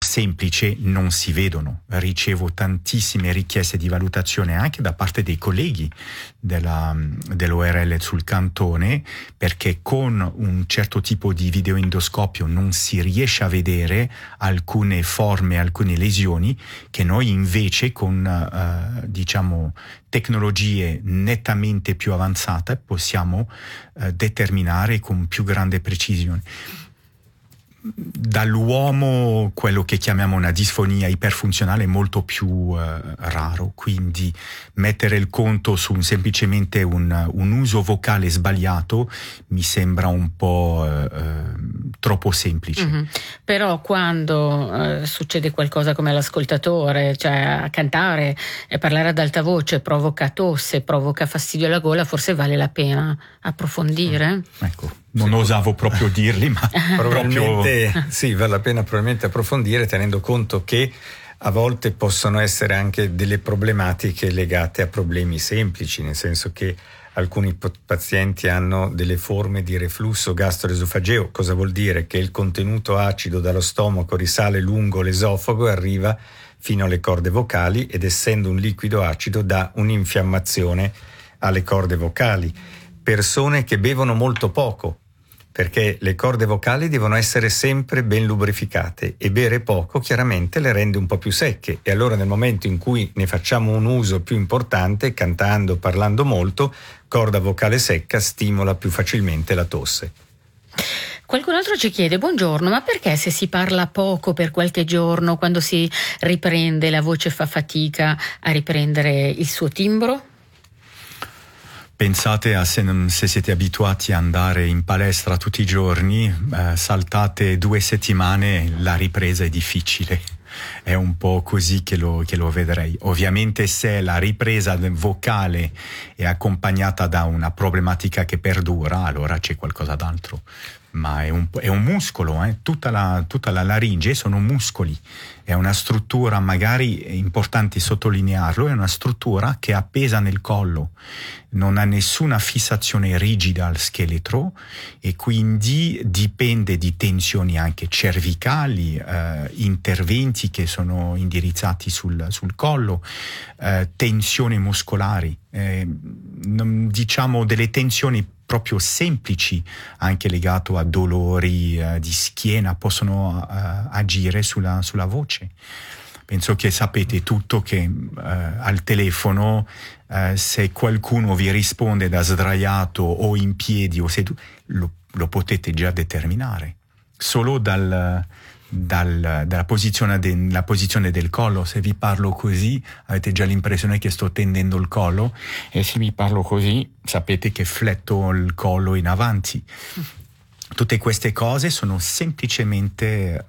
semplice non si vedono. Ricevo tantissime richieste di valutazione anche da parte dei colleghi dell'ORL sul Cantone, perché con un certo tipo di videoendoscopio non si riesce a vedere alcune forme, alcune lesioni che noi invece con tecnologie nettamente più avanzate possiamo determinare con più grande precisione. Dall'uomo quello che chiamiamo una disfonia iperfunzionale è molto più raro, quindi mettere il conto su semplicemente un uso vocale sbagliato mi sembra un po' troppo semplice. Mm-hmm. Però quando succede qualcosa come l'ascoltatore, cioè a cantare e parlare ad alta voce provoca tosse, provoca fastidio alla gola, forse vale la pena approfondire. Ecco, non osavo proprio dirli, ma probabilmente sì, vale la pena probabilmente approfondire, tenendo conto che a volte possono essere anche delle problematiche legate a problemi semplici, nel senso che alcuni pazienti hanno delle forme di reflusso gastroesofageo. Cosa vuol dire? Che il contenuto acido dallo stomaco risale lungo l'esofago e arriva fino alle corde vocali, ed essendo un liquido acido dà un'infiammazione alle corde vocali. Persone che bevono molto poco, perché le corde vocali devono essere sempre ben lubrificate, e bere poco chiaramente le rende un po' più secche, e allora nel momento in cui ne facciamo un uso più importante, cantando, parlando molto, corda vocale secca stimola più facilmente la tosse. Qualcun altro ci chiede: buongiorno, ma perché se si parla poco per qualche giorno, quando si riprende la voce fa fatica a riprendere il suo timbro? Pensate a se siete abituati ad andare in palestra tutti i giorni, saltate 2 settimane, la ripresa è difficile. È un po' così che lo vedrei. Ovviamente se la ripresa vocale è accompagnata da una problematica che perdura, allora c'è qualcosa d'altro. Ma è un muscolo, tutta la laringe sono muscoli, è una struttura, magari è importante sottolinearlo, è una struttura che appesa nel collo, non ha nessuna fissazione rigida al scheletro, e quindi dipende di tensioni anche cervicali, interventi che sono indirizzati sul collo, tensioni muscolari, diciamo delle tensioni proprio semplici, anche legato a dolori di schiena, possono agire sulla voce. Penso che sapete tutto che al telefono se qualcuno vi risponde da sdraiato o in piedi o seduto, lo potete già determinare solo dalla posizione del collo. Se vi parlo così avete già l'impressione che sto tendendo il collo, e se vi parlo così sapete che fletto il collo in avanti. Tutte queste cose sono semplicemente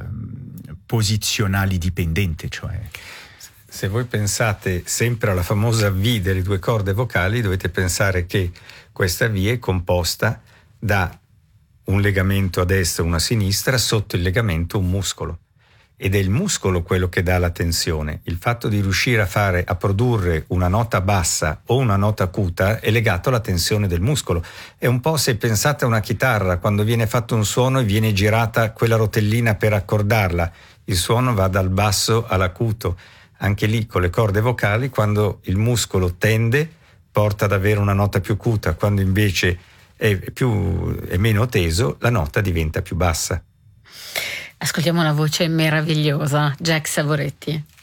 posizionali dipendenti, cioè se voi pensate sempre alla famosa V delle 2 corde vocali, dovete pensare che questa V è composta da un legamento a destra e una a sinistra, sotto il legamento un muscolo, ed è il muscolo quello che dà la tensione. Il fatto di riuscire a produrre una nota bassa o una nota acuta è legato alla tensione del muscolo. È un po' se pensate a una chitarra, quando viene fatto un suono e viene girata quella rotellina per accordarla, il suono va dal basso all'acuto. Anche lì con le corde vocali, quando il muscolo tende, porta ad avere una nota più acuta, quando invece è meno teso, la nota diventa più bassa. Ascoltiamo una voce meravigliosa, Jack Savoretti.